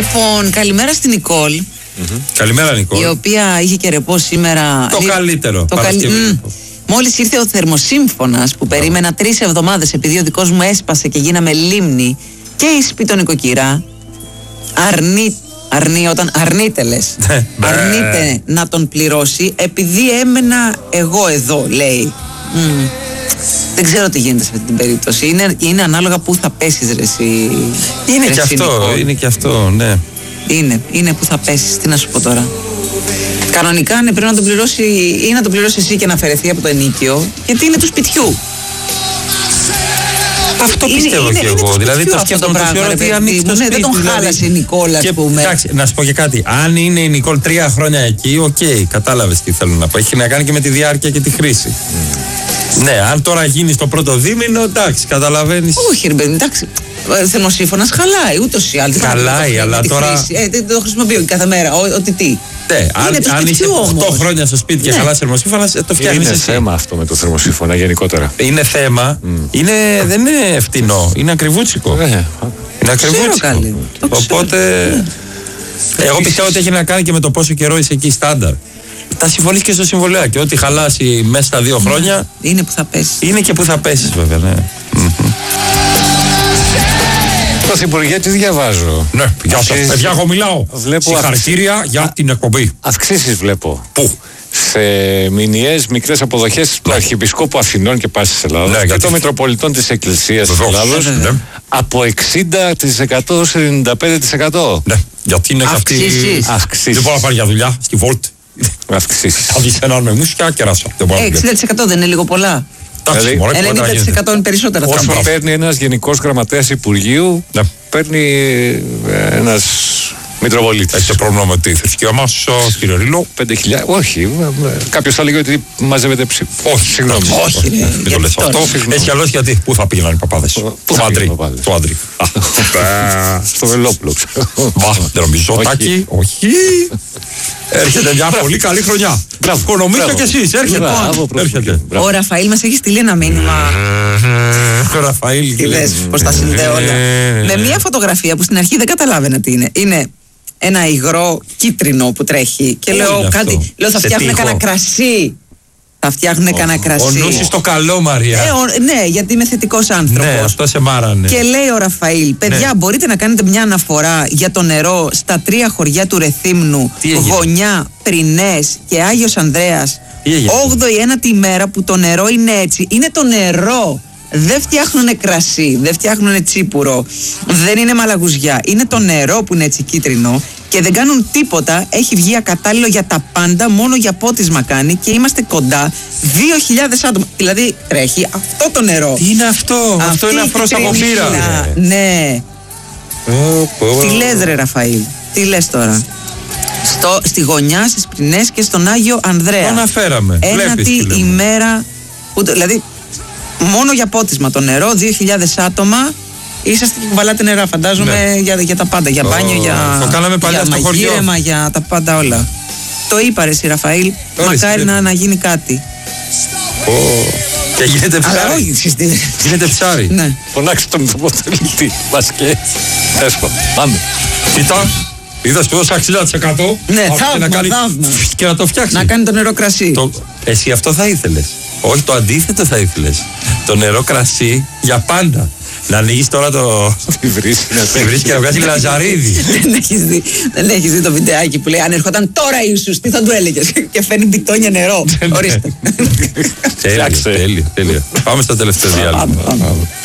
Λοιπόν, καλημέρα στην Νικόλ. Καλημέρα, Νικόλ. Η οποία είχε και ρεπό σήμερα. Το καλύτερο. Μόλις ήρθε ο θερμοσύμφωνας που περίμενα 3 εβδομάδες επειδή ο δικός μου έσπασε και γίναμε λίμνη και η σπίτο νοικοκυρά αρνείται να τον πληρώσει επειδή έμενα εγώ εδώ, λέει. Δεν ξέρω τι γίνεται σε αυτή την περίπτωση. Είναι ανάλογα που θα πέσεις, ρε εσύ. Είναι και αυτό, ναι. Είναι που θα πέσεις, τι να σου πω τώρα. Κανονικά πρέπει να τον πληρώσει ή να τον πληρώσει εσύ και να αφαιρεθεί από το ενίκιο, γιατί είναι του σπιτιού. Αυτό πιστεύω και εγώ. Δηλαδή το σκέφτομαι τόση ώρα ότι ανοίξει το σπίτι. Δεν τον χάλασε η Νικόλ, ας πούμε. Εντάξει, να σου πω και κάτι. Αν είναι η Νικόλ 3 χρόνια εκεί, οκ, κατάλαβες τι θέλω να πω. Έχει να κάνει και με τη διάρκεια και τη χρήση. Ναι, αν τώρα γίνει το πρώτο δίμηνο, εντάξει, καταλαβαίνεις. Όχι, ρε παιδί, εντάξει. Θερμοσύμφωνας χαλάει, ούτως ή άλλως. Χαλάει, αλλά τώρα. Δεν το χρησιμοποιώ κάθε μέρα, ότι τι. Ναι, αν είσαι 8 χρόνια στο σπίτι και χαλάς θερμοσύμφωνα, το φτιάχνεις. Είναι θέμα αυτό με το θερμοσύμφωνα γενικότερα. Είναι θέμα. Δεν είναι φτηνό, είναι ακριβούτσικο. Είναι ακριβούτσικο. Οπότε. Εγώ πιστεύω ότι έχει να κάνει και με το πόσο καιρό είσαι εκεί στάνταρ. Τα συμφωνείς και στο συμβολέακι. Ό,τι χαλάσει μέσα στα 2 χρόνια. Είναι που θα πέσει. Είναι και που θα πέσει, βέβαια, ναι. Πρωθυπουργέ, τι διαβάζω. Ναι, γεια σας. Παιδιά, εγώ μιλάω. Συγχαρητήρια για την εκπομπή. Αυξήσεις βλέπω. Πού? Σε μηνιαίες μικρές αποδοχές του Αρχιεπισκόπου Αθηνών και Πάσης Ελλάδος και των Μητροπολιτών της Εκκλησίας της Ελλάδος από 60% σε 95%. Ναι, γιατί είναι αυτή η αυξήσεις. Δεν μπορώ να πάρει για δουλειά στη Βόλτ. Αυξήσεις. Θα βγεις έναν με μουσικά και κεράσα. 60% δεν είναι λίγο πολλά? 90% είναι περισσότερα. Όσο παίρνει ένας γενικός γραμματέας Υπουργείου, παίρνει ένας Μητροπολίτης. Έχετε πρόβλημα με τη θρησκεία μας, κύριε Ρήλο? 5.000. Όχι, κάποιος θα λέγει ότι μαζεύεται ψήφο. Όχι, συγγνώμη. Όχι, μην το λες αυτό. Έτσι κι αλλιώς, γιατί πού θα πήγαιναν οι παπάδες? Το άντρι. Στο Βελόπουλο. Δεν νομίζω, Τάκη. Όχι. Έρχεται μια πολύ καλή χρονιά. Οικονομήστε κι εσείς, έρχεται. Ο Ραφαήλ μας έχει στείλει ένα μήνυμα. Ο Ραφαήλ. Τι λες, πώς τα συνδέω όλα. Με μια φωτογραφία που στην αρχή δεν καταλάβαινα τι είναι. Είναι ένα υγρό κίτρινο που τρέχει. Και λέω κάτι. Λέω θα φτιάχνουν κανένα κρασί. Θα φτιάχνουν κανένα κρασί. Ο νους στο καλό, Μαρία. Ναι, γιατί είμαι θετικός άνθρωπος. Ναι, αυτό σε μάρανε. Και λέει ο Ραφαήλ, παιδιά, μπορείτε να κάνετε μια αναφορά για το νερό στα 3 χωριά του Ρεθύμνου, Γωνιά, Πρινές και Άγιος Ανδρέας. 8η ημέρα που το νερό είναι έτσι. Είναι το νερό. Δεν φτιάχνουνε κρασί, δεν φτιάχνουνε τσίπουρο, δεν είναι μαλαγουζιά. Είναι το νερό που είναι έτσι κίτρινο και δεν κάνουν τίποτα. Έχει βγει ακατάλληλο για τα πάντα, μόνο για πότισμα κάνει και είμαστε κοντά 2.000 άτομα. Δηλαδή τρέχει αυτό το νερό. Τι είναι αυτό? Αυτό είναι αφρός από πύρα. Ναι. Τι λες, ρε Ραφαήλ? Τι λες τώρα? Στη Γωνιά, στις Πρινές και στον Άγιο Ανδρέα. Το αναφέραμε. Ένατη ημέρα που, δηλαδή μόνο για πότισμα το νερό, 2.000 άτομα. Είσαστε και κουβαλάτε νερά, φαντάζομαι, για τα πάντα. Για μπάνιο, για μαγείρεμα, για τα πάντα όλα. Το είπα, ρε εσύ, Ραφαήλ. Μακάρι να γίνει κάτι. Και γίνεται ψάρι. Γίνεται ψάρι. Φωνάξτε τον Μητροπολίτη. Βασικέ. Έσπα. Πάμε. Κοίτα. Είδες που δώσα 60%. Ναι, θαύμα. Και να το φτιάξει. Να κάνει το νερό κρασί. Εσύ αυτό θα ήθελες? Όχι, το αντίθετο θα ήθελες. Το νερό κρασί για πάντα. Να ανοίγεις τώρα το. Τη βρεις και να βγάζει λαζαρίδι. Δεν έχεις δει το βιντεάκι που λέει αν ερχόταν τώρα Ιησούς, τι θα του έλεγες? Και φέρνει μπιτόνια νερό. Ορίστε. Τέλεια. Πάμε στο τελευταίο διάλειμμα.